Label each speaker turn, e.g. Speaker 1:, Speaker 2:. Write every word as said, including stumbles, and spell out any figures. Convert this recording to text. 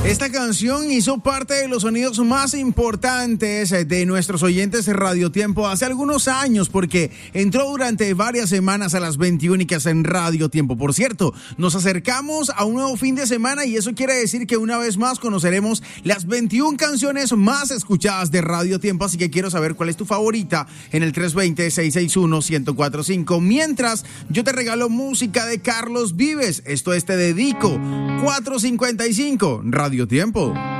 Speaker 1: Esta canción hizo parte de los sonidos más importantes de nuestros oyentes de Radio Tiempo hace algunos años, porque entró durante varias semanas a las veintiúnicas en Radio Tiempo. Por cierto, nos acercamos a un nuevo fin de semana y eso quiere decir que una vez más conoceremos las veintiuna canciones más escuchadas de Radio Tiempo, así que quiero saber cuál es tu favorita en el tres dos cero, seis seis uno, uno cero cuatro cinco. Mientras, yo te regalo música de Carlos Vives. Esto es Te Dedico, cuatrocientos cincuenta y cinco, Radio Tiempo.